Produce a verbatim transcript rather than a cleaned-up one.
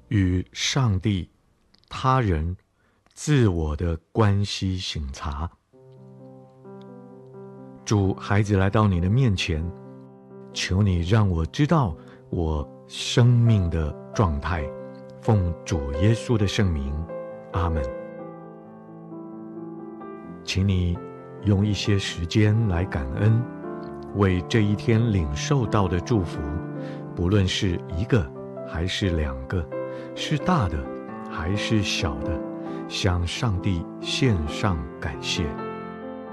与上帝、他人、自我的关系省察。主，孩子来到你的面前，求你让我知道我生命的状态，奉主耶稣的圣名，阿们。请你用一些时间来感恩，为这一天领受到的祝福，不论是一个还是两个，是大的还是小的，向上帝献上感谢。